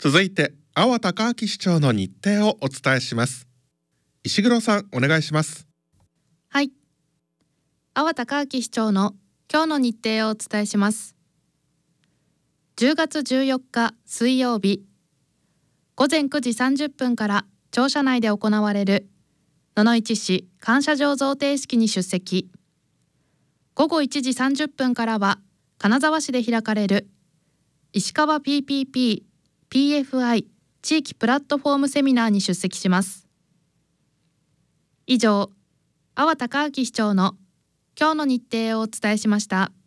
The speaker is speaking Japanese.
続いて阿波隆明市長の日程をお伝えします。石黒さん、お願いします。 はい、阿波隆明市長の今日の日程をお伝えします。10月14日水曜日、午前9時30分から庁舎内で行われる野々市市感謝状贈呈式に出席。午後1時30分からは金沢市で開かれる石川 PPP、PFI 地域プラットフォームセミナーに出席します。以上、阿波隆明市長の今日の日程をお伝えしました。